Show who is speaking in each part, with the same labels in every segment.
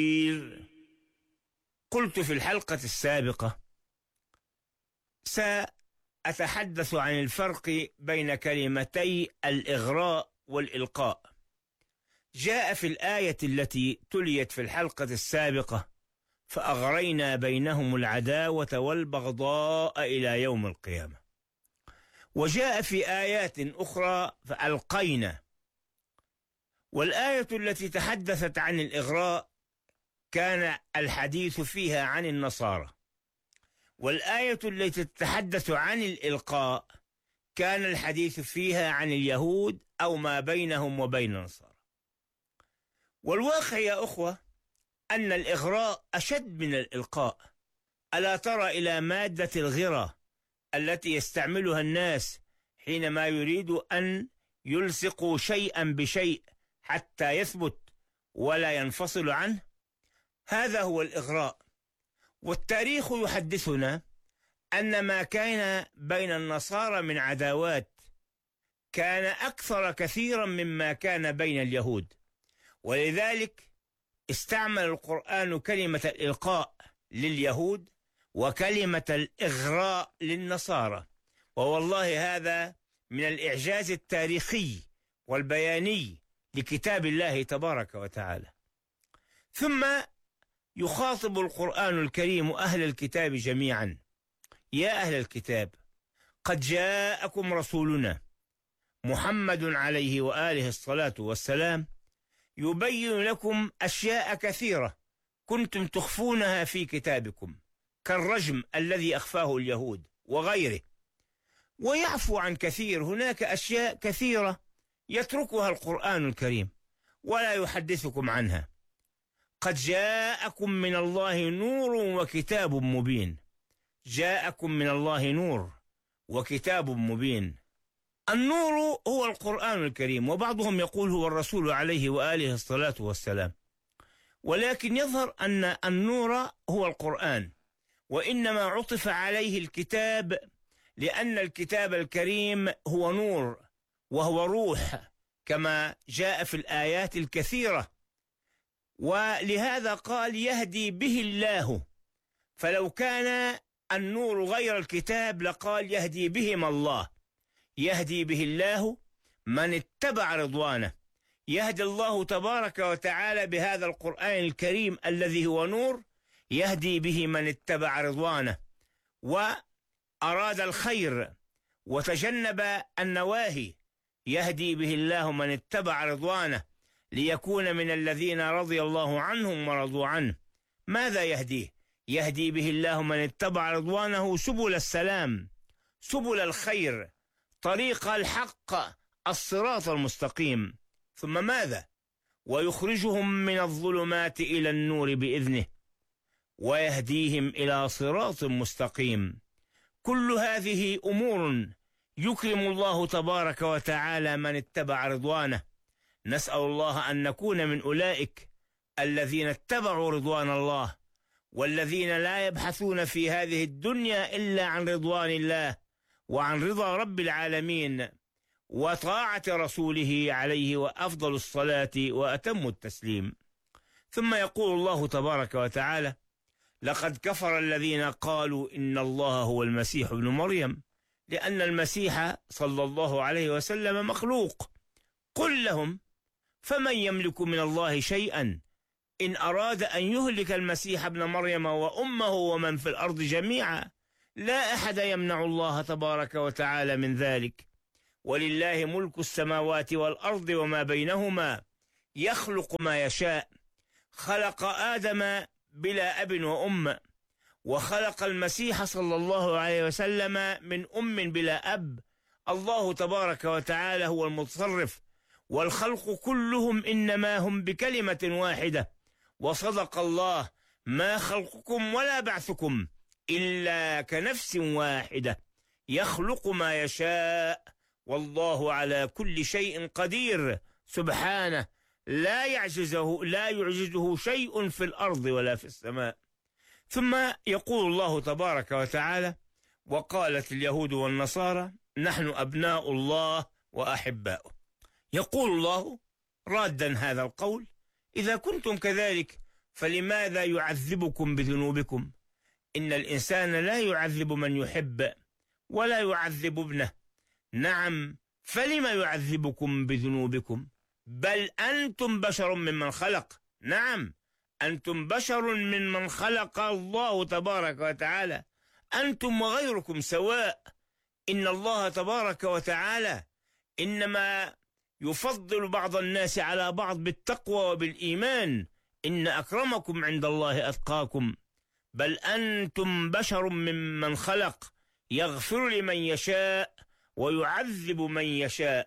Speaker 1: قلت في الحلقة السابقة سأتحدث عن الفرق بين كلمتي الإغراء والإلقاء. جاء في الآية التي تليت في الحلقة السابقة: فأغرينا بينهم العداوة والبغضاء إلى يوم القيامة. وجاء في آيات أخرى فألقينا. والآية التي تحدثت عن الإغراء كان الحديث فيها عن النصارى، والآية التي تتحدث عن الإلقاء كان الحديث فيها عن اليهود أو ما بينهم وبين النصارى. والواقع يا أخوة أن الإغراء أشد من الإلقاء. ألا ترى إلى مادة الغرة التي يستعملها الناس حينما يريدوا أن يلصقوا شيئا بشيء حتى يثبت ولا ينفصل عنه؟ هذا هو الإغراء. والتاريخ يحدثنا أن ما كان بين النصارى من عداوات كان أكثر كثيرا مما كان بين اليهود، ولذلك استعمل القرآن كلمة الإلقاء لليهود وكلمة الإغراء للنصارى. ووالله هذا من الإعجاز التاريخي والبياني لكتاب الله تبارك وتعالى. ثم يخاطب القرآن الكريم أهل الكتاب جميعا: يا أهل الكتاب، قد جاءكم رسولنا محمد عليه وآله الصلاة والسلام يبين لكم أشياء كثيرة كنتم تخفونها في كتابكم، كالرجم الذي أخفاه اليهود وغيره، ويعفو عن كثير. هناك أشياء كثيرة يتركها القرآن الكريم ولا يحدثكم عنها. قد جاءكم من الله نور وكتاب مبين. جاءكم من الله نور وكتاب مبين. النور هو القرآن الكريم، وبعضهم يقول هو الرسول عليه وآله الصلاة والسلام، ولكن يظهر أن النور هو القرآن، وإنما عطف عليه الكتاب لأن الكتاب الكريم هو نور وهو روح كما جاء في الآيات الكثيرة، ولهذا قال يهدي به الله. فلو كان النور غير الكتاب لقال يهدي بهما الله. يهدي به الله من اتبع رضوانه. يهدي الله تبارك وتعالى بهذا القرآن الكريم الذي هو نور، يهدي به من اتبع رضوانه وأراد الخير وتجنب النواهي. يهدي به الله من اتبع رضوانه ليكون من الذين رضي الله عنهم ورضوا عنه. ماذا يهديه؟ يهدي به الله من اتبع رضوانه سبل السلام، سبل الخير، طريق الحق، الصراط المستقيم. ثم ماذا؟ ويخرجهم من الظلمات إلى النور بإذنه ويهديهم إلى صراط مستقيم. كل هذه أمور يكرم الله تبارك وتعالى من اتبع رضوانه. نسأل الله أن نكون من أولئك الذين اتبعوا رضوان الله، والذين لا يبحثون في هذه الدنيا إلا عن رضوان الله وعن رضا رب العالمين وطاعة رسوله عليه وأفضل الصلاة وأتم التسليم. ثم يقول الله تبارك وتعالى: لقد كفر الذين قالوا إن الله هو المسيح ابن مريم، لأن المسيح صلى الله عليه وسلم مخلوق. قل لهم: فمن يملك من الله شيئا إن أراد أن يهلك المسيح ابن مريم وأمه ومن في الأرض جميعا؟ لا أحد يمنع الله تبارك وتعالى من ذلك. ولله ملك السماوات والأرض وما بينهما يخلق ما يشاء. خلق آدم بلا أب وأم، وخلق المسيح صلى الله عليه وسلم من أم بلا أب. الله تبارك وتعالى هو المتصرف، والخلق كلهم إنما هم بكلمة واحدة. وصدق الله: ما خلقكم ولا بعثكم إلا كنفس واحدة يخلق ما يشاء والله على كل شيء قدير. سبحانه لا يعجزه شيء في الأرض ولا في السماء. ثم يقول الله تبارك وتعالى: وقالت اليهود والنصارى نحن أبناء الله وأحباؤه. يقول الله رادا هذا القول: إذا كنتم كذلك فلماذا يعذبكم بذنوبكم؟ إن الإنسان لا يعذب من يحب ولا يعذب ابنه. نعم، فلما يعذبكم بذنوبكم؟ بل أنتم بشر ممن خلق. نعم، أنتم بشر ممن خلق الله تبارك وتعالى، أنتم وغيركم سواء. إن الله تبارك وتعالى إنما يفضل بعض الناس على بعض بالتقوى وبالإيمان. إن أكرمكم عند الله أتقاكم. بل أنتم بشر ممن خلق، يغفر لمن يشاء ويعذب من يشاء.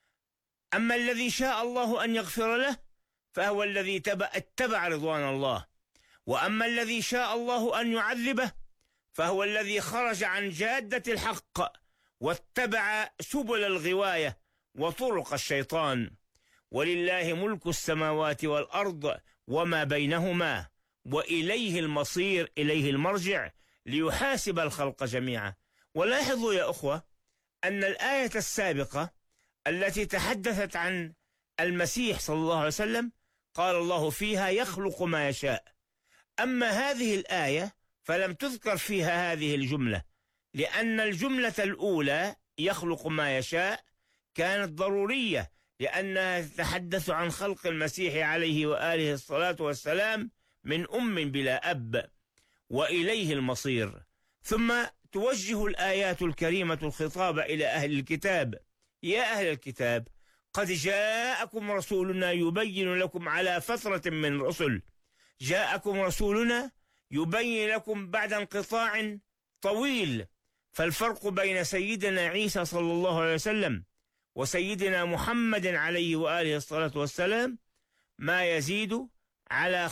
Speaker 1: أما الذي شاء الله أن يغفر له فهو الذي اتبع رضوان الله، وأما الذي شاء الله أن يعذبه فهو الذي خرج عن جادة الحق واتبع سبل الغواية وطرق الشيطان. ولله ملك السماوات والأرض وما بينهما، وإليه المصير، إليه المرجع ليحاسب الخلق جميعا. ولاحظوا يا أخوة أن الآية السابقة التي تحدثت عن المسيح صلى الله عليه وسلم قال الله فيها يخلق ما يشاء. أما هذه الآية فلم تذكر فيها هذه الجملة، لأن الجملة الأولى يخلق ما يشاء كانت ضرورية، لأنها تتحدث عن خلق المسيح عليه وآله الصلاة والسلام من أم بلا أب، وإليه المصير. ثم توجه الآيات الكريمة الخطاب إلى أهل الكتاب: يا أهل الكتاب قد جاءكم رسولنا يبين لكم على فترة من الرسل، جاءكم رسولنا يبين لكم بعد انقطاع طويل. فالفرق بين سيدنا عيسى صلى الله عليه وسلم وسيدنا محمد عليه وآله الصلاة والسلام ما يزيد على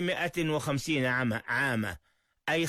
Speaker 1: 550 عاما، أي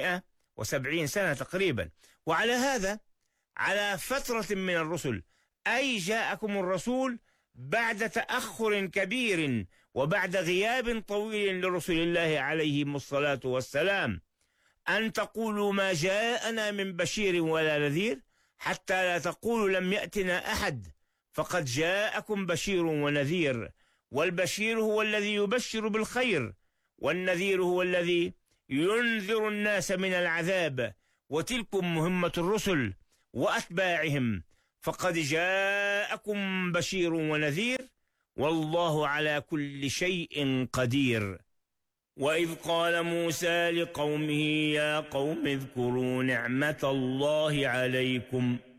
Speaker 1: 570 سنة تقريبا. وعلى هذا على فترة من الرسل، أي جاءكم الرسول بعد تأخر كبير وبعد غياب طويل لرسل الله عليهم الصلاة والسلام. أن تقولوا ما جاءنا من بشير ولا نذير، حتى لا تقولوا لم يأتنا أحد، فقد جاءكم بشير ونذير. والبشير هو الذي يبشر بالخير، والنذير هو الذي ينذر الناس من العذاب. وتلكم مهمة الرسل وأتباعهم، فقد جاءكم بشير ونذير، والله على كل شيء قدير. وإذ قال موسى لقومه يا قوم اذكروا نعمة الله عليكم